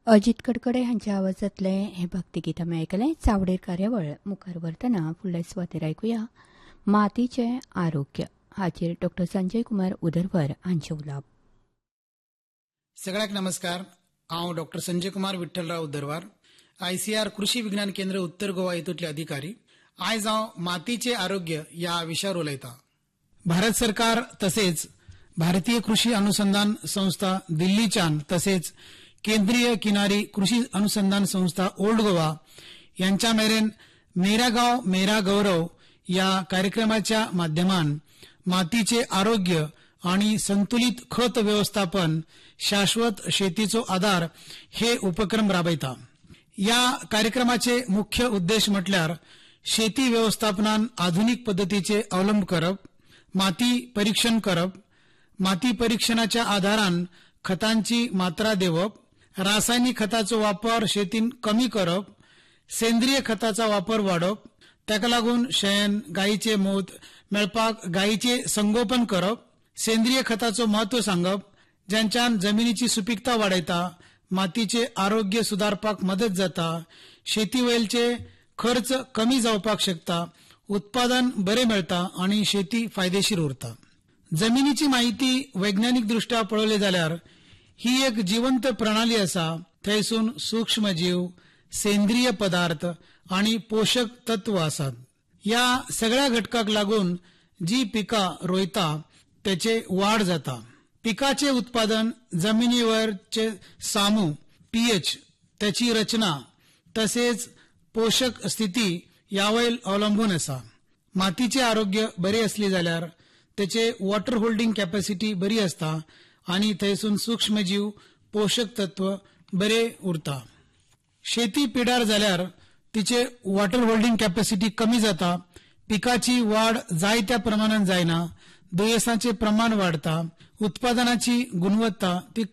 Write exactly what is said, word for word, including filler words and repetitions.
अजित कडकडे हांच्या आवाजातले हे भक्तिगीत आमी आयकलें. चावडेर कार्यावळ मुखार व्हरतना फुडले सुवातेर आयकुया मातीचें आरोग्य. हाचेर डॉ संजय कुमार उदरवर हांचे उलोवप. सगळ्यांक नमस्कार. हांव डॉ संजय कुमार विठ्ठलराव उदरवार, आयसीआर कृषी विज्ञान केंद्र उत्तर गोवा हेतूंतले अधिकारी. आयज हांव मातीचे आरोग्य या विशयावर उलयतां. भारत सरकार तसेच भारतीय कृषी अनुसंधान संस्था दिल्लीच्यान तसेच केंद्रीय किनारी कृषी अनुसंधान संस्था ओल्ड गोवा यांच्या मेरेन मेरा गांव मेरा गौरव या कार्यक्रमाच्या माध्यमान मातीचे आरोग्य आणि संतुलित खत व्यवस्थापन, शाश्वत शेतीचो आधार हे उपक्रम राबयता. या कार्यक्रमाचे मुख्य उद्देश म्हटल्यार शेती व्यवस्थापनान आधुनिक पद्धतीचे अवलंब करप, माती परीक्षण करप, माती परीक्षणाच्या आधारान खतांची मात्रा देवप, रासायनिक खताचो वापर शेतीन कमी करप, सेंद्रिय खताचा वापर वाडप, ताका लागून शेण, गायीचे मूत मेळपाक गायीचे संगोपन करप, सेंद्रिय खताचो महत्व सांगप, ज्यांच्यान जमिनीची सुपीकता वाडयता, मातीचे आरोग्य सुधारपाक मदत जाता, शेती वयलचे खर्च कमी जावपाक शकता, उत्पादन बरे मेळता आणि शेती फायदेशीर उरता. जमिनीची माहिती वैज्ञानिक दृष्ट्या पळयली जाल्यार ही एक जिवंत प्रणाली असा. थंयसून सूक्ष्मजीव, सेंद्रिय पदार्थ आणि पोषक तत्व आसात. या सगळ्या घटकाक लागून जी पिका रोयता त्याचे वाढ जाता. पिकाचे उत्पादन जमिनीवरचे सामू, पीएच, त्याची रचना तसेच पोषक स्थिती यावयल अवलंबून आसा. मातीचे आरोग्य बरे असले जाल्यार त्याचे वॉटर होल्डिंग कॅपॅसिटी बरी असता आणि थंयसून सूक्ष्मजीव, पोषक तत्व बरे उरता. शेती पिडार जाल्यार तिचे वॉटर होल्डिंग कॅपॅसिटी कमी जाता, पिकाची वाढ जाय त्या प्रमाणात जायना, दुयेसांचे प्रमाण वाढता, उत्पादनाची गुणवत्ता ती